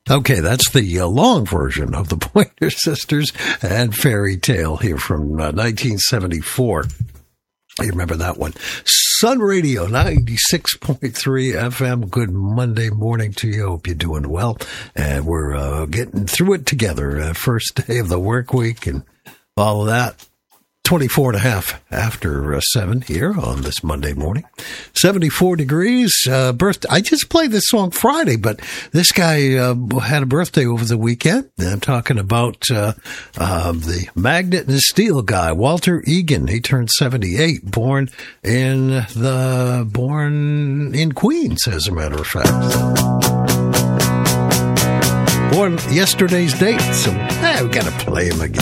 Okay, that's the long version of the Pointer Sisters and Fairy Tale here from 1974. You remember that one. Sun Radio 96.3 FM. Good Monday morning to you. Hope you're doing well. And we're getting through it together. First day of the work week and all of that. 24 and a half after 7 here on this Monday morning. 74 degrees. Birthday. I just played this song Friday, but this guy had a birthday over the weekend. I'm talking about the magnet and steel guy, Walter Egan. He turned 78, born in Queens, as a matter of fact. Born yesterday's date, so we got to play him again.